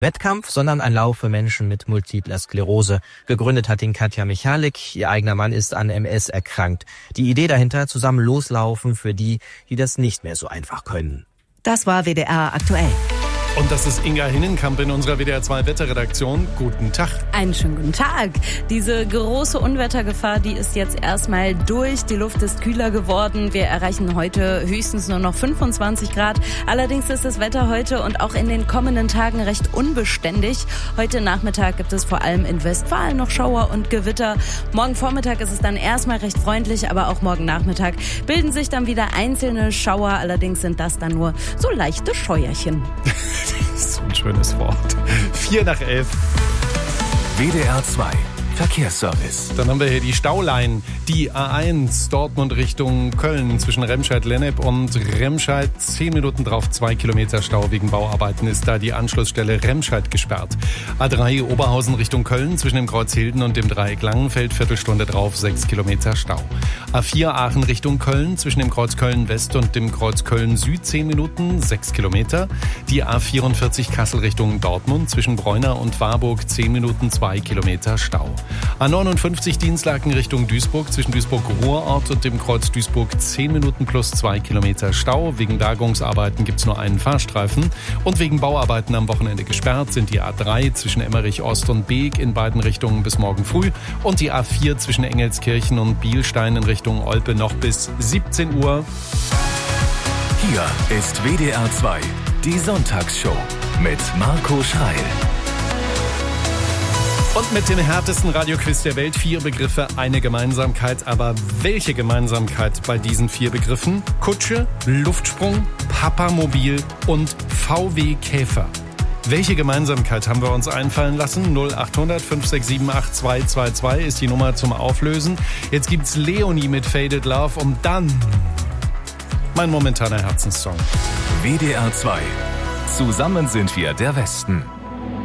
Wettkampf, sondern ein Lauf für Menschen mit multipler Sklerose. Gegründet hat ihn Katja Michalik. Ihr eigener Mann ist an MS erkrankt. Die Idee dahinter, zusammen loslaufen für die, die das nicht mehr so einfach können. Das war WDR aktuell. Und das ist Inga Hinnenkamp in unserer WDR 2 Wetterredaktion. Guten Tag. Einen schönen guten Tag. Diese große Unwettergefahr, die ist jetzt erstmal durch. Die Luft ist kühler geworden. Wir erreichen heute höchstens nur noch 25 Grad. Allerdings ist das Wetter heute und auch in den kommenden Tagen recht unbeständig. Heute Nachmittag gibt es vor allem in Westfalen noch Schauer und Gewitter. Morgen Vormittag ist es dann erstmal recht freundlich, aber auch morgen Nachmittag bilden sich dann wieder einzelne Schauer. Allerdings sind das dann nur so leichte Scheuerchen. Das ist so ein schönes Wort. 11:04. WDR 2 Verkehrsservice. Dann haben wir hier die Staulein. Die A1 Dortmund Richtung Köln zwischen Remscheid-Lennep und Remscheid. 10 Minuten drauf, 2 Kilometer Stau wegen Bauarbeiten ist da die Anschlussstelle Remscheid gesperrt. A3 Oberhausen Richtung Köln zwischen dem Kreuz Hilden und dem Dreieck Langenfeld. Viertelstunde drauf, 6 Kilometer Stau. A4 Aachen Richtung Köln zwischen dem Kreuz Köln West und dem Kreuz Köln Süd. 10 Minuten, 6 Kilometer. Die A44 Kassel Richtung Dortmund zwischen Bräuner und Warburg. 10 Minuten, 2 Kilometer Stau. A59 Dienstlaken Richtung Duisburg zwischen Duisburg-Ruhrort und dem Kreuz Duisburg 10 Minuten plus 2 Kilometer Stau. Wegen Bergungsarbeiten gibt es nur einen Fahrstreifen. Und wegen Bauarbeiten am Wochenende gesperrt sind die A3 zwischen Emmerich Ost und Beek in beiden Richtungen bis morgen früh und die A4 zwischen Engelskirchen und Bielstein in Richtung Olpe noch bis 17 Uhr. Hier ist WDR 2, die Sonntagsshow mit Marco Schreil. Und mit dem härtesten Radioquiz der Welt 4 Begriffe, eine Gemeinsamkeit. Aber welche Gemeinsamkeit bei diesen 4 Begriffen? Kutsche, Luftsprung, Papamobil und VW Käfer. Welche Gemeinsamkeit haben wir uns einfallen lassen? 0800 567 8222 ist die Nummer zum Auflösen. Jetzt gibt's Leonie mit Faded Love und dann mein momentaner Herzenssong. WDR 2. Zusammen sind wir der Westen.